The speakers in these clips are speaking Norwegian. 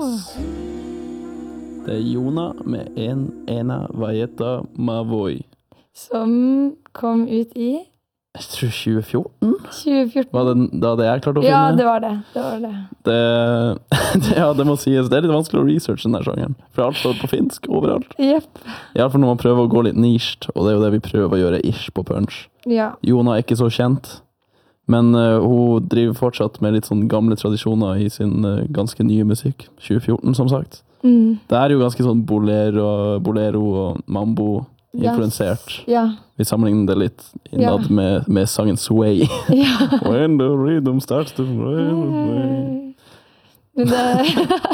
Yes. Det Jona med ena vajeta Mavoi. Som kom ut i Jeg tror 2014. 2014. Var det da det jeg klarte å finne? Ja, det var det. Ja, det må sies. Det litt vanskelig å researche den der sangen. For alt står på finsk overalt. Jepp. I alle fall når man prøver å gå litt nisht, og det er jo det vi prøver å gjøre ish på Punch. Ja. Jona er ikke så kjent, men hun driver fortsatt med litt sånn gamle tradisjoner i sin ganske nye musikk. 2014, som sagt. Det er jo ganske sånn bolero og mambo influensert. Ja. Vi sammenligner det litt innad med sangen Sway. Ja. When the rhythm starts to sway. Men det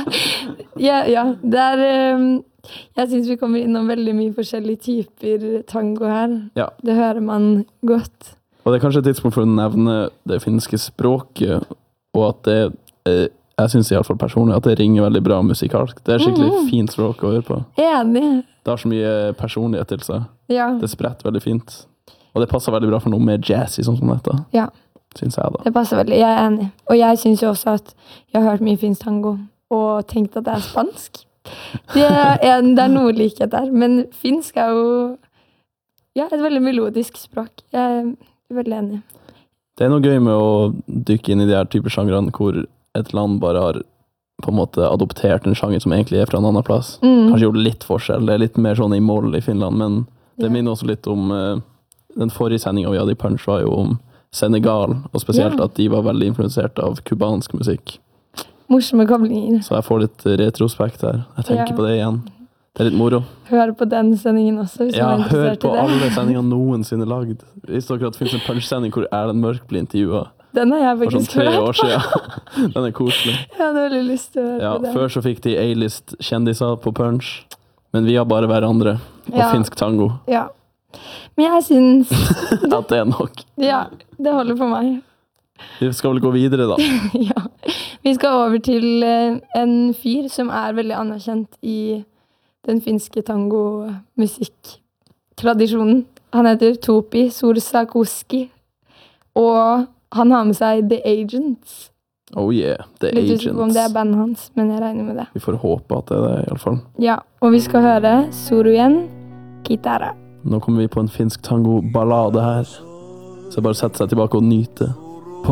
det er jeg synes vi kommer innom veldig mye forskjellige typer tango her. Ja. Det hører man godt. Og det er kanskje et tidspunkt for å nevne det finske språket, og at det jeg synes i alle fall personlig at det ringer veldig bra musikalsk. Det er skikkelig fint språk å høre på. Enig. Det har så mye personlighet til seg. Ja. Det spretter veldig fint. Og det passer veldig bra for noe mer jazzy sånn som dette. Ja. Synes jeg da. Det passer veldig. Jeg er enig. Og jeg synes jo også at jeg har hørt mye finsk tango og tenkt at det er spansk. Det er noe likhet der. Men finsk er jo et veldig melodisk språk. Jeg er veldig enig. Det er noe gøy med å dykke inn i de her typer sjangrene hvor et land bare har på en måte adoptert en sjanger som egentlig er fra en annen plass. Kanskje gjort litt forskjell. Det er litt mer sånn i moll i Finland, men det minner også litt om den forrige sendingen vi hadde i Punch var jo om Senegal, og spesielt at de var veldig influensert av kubansk musikk. Morsomme koblinger. Så jeg får litt retrospekt her. Jeg tenker på det igjen. Det er litt moro. Hør på den sendingen også, hvis du er interessert i det. Hør på alle sendingene noensinne lagd. Visste dere at det finnes en Punch-sending hvor Erlend Mørk blir intervjuet? Den har jeg faktisk hørt på. For sånn 3 år siden. Den er koselig. Jeg hadde veldig lyst til å høre på det. Før så fikk de A-list kjendiser på Punch, men vi har bare hverandre og finsk tango. Ja. Men jeg synes... At det er nok. Ja, det holder for meg. Vi skal vel gå videre da. Ja. Vi skal over til en fyr som er veldig anerkjent i den finske tango-musikk-tradisjonen. Han heter Topi Sorsakoski, og han har med seg The Agents. Oh yeah, The Agents. Litt usikker om det er bandet hans, men jeg regner med det. Vi får håpe at det er det i alle fall. Ja, og vi skal høre Soruyen Kitara. Nå kommer vi på en finsk tango-ballade her. Så bare sette seg tilbake og nyte.